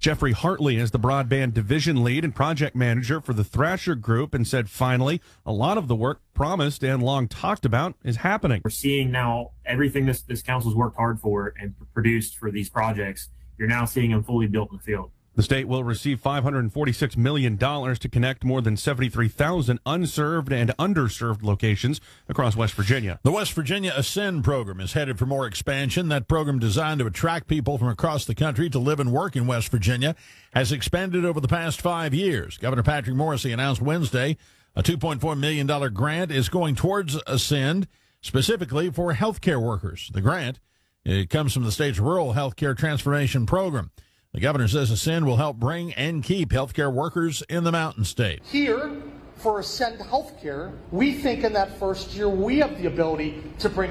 Jeffrey Hartley is the broadband division lead and project manager for the Thrasher Group and said finally a lot of the work promised and long talked about is happening. We're seeing now everything this council's worked hard for and produced for these projects. You're now seeing them fully built in the field. The state will receive $546 million to connect more than 73,000 unserved and underserved locations across West Virginia. The West Virginia Ascend program is headed for more expansion. That program, designed to attract people from across the country to live and work in West Virginia, has expanded over the past 5 years. Governor Patrick Morrisey announced Wednesday a $2.4 million grant is going towards Ascend, specifically for healthcare workers. The grant, it comes from the state's Rural Healthcare Transformation Program. The governor says Ascend will help bring and keep healthcare workers in the Mountain State. Here, for Ascend Healthcare, we think in that first year we have the ability to bring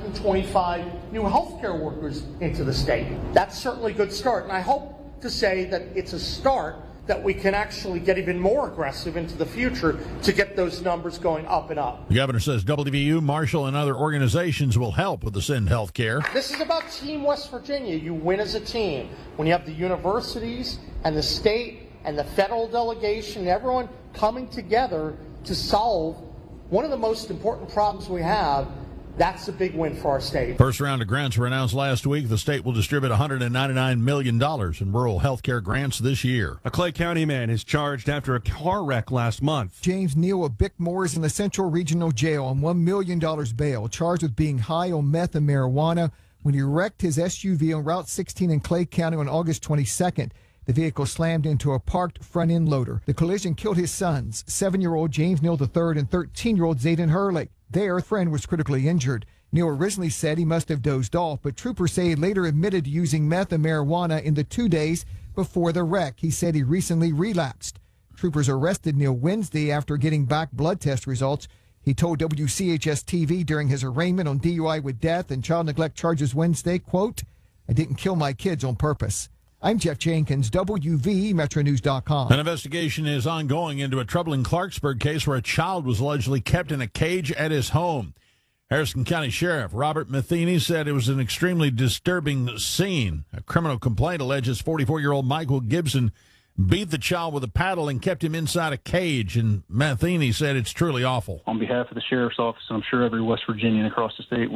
125 new healthcare workers into the state. That's certainly a good start, and I hope to say that it's a start that we can actually get even more aggressive into the future to get those numbers going up and up. The governor says WVU, Marshall, and other organizations will help with Ascend Healthcare. This is about Team West Virginia. You win as a team. When you have the universities and the state and the federal delegation and everyone coming together to solve one of the most important problems we have, that's a big win for our state. First round of grants were announced last week. The state will distribute $199 million in rural health care grants this year. A Clay County man is charged after a car wreck last month. James Neal of Bickmore is in the Central Regional Jail on $1 million bail, charged with being high on meth and marijuana when he wrecked his SUV on Route 16 in Clay County on August 22nd. The vehicle slammed into a parked front-end loader. The collision killed his sons, 7-year-old James Neal III and 13-year-old Zayden Hurley. Their friend was critically injured. Neal originally said he must have dozed off, but troopers say he later admitted to using meth and marijuana in the 2 days before the wreck. He said he recently relapsed. Troopers arrested Neal Wednesday after getting back blood test results. He told WCHS-TV during his arraignment on DUI with death and child neglect charges Wednesday, quote, "I didn't kill my kids on purpose." I'm Jeff Jenkins, WV, MetroNews.com. An investigation is ongoing into a troubling Clarksburg case where a child was allegedly kept in a cage at his home. Harrison County Sheriff Robert Matheny said it was an extremely disturbing scene. A criminal complaint alleges 44-year-old Michael Gibson beat the child with a paddle and kept him inside a cage, and Matheny said it's truly awful. On behalf of the Sheriff's Office, and I'm sure every West Virginian across the state,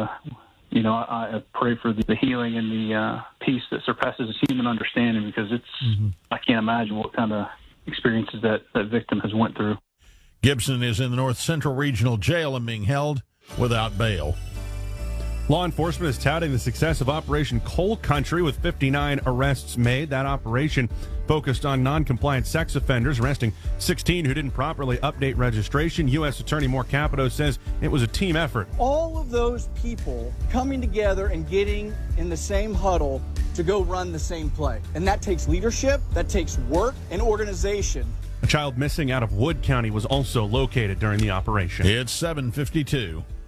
I pray for the healing and the peace that surpasses human understanding, because I can't imagine what kind of experiences that victim has went through. Gibson is in the North Central Regional Jail and being held without bail. Law enforcement is touting the success of Operation Coal Country with 59 arrests made. That operation focused on non-compliant sex offenders, arresting 16 who didn't properly update registration. U.S. Attorney Moore Capito says it was a team effort. All of those people coming together and getting in the same huddle to go run the same play. And that takes leadership, that takes work and organization. A child missing out of Wood County was also located during the operation. It's 7:52.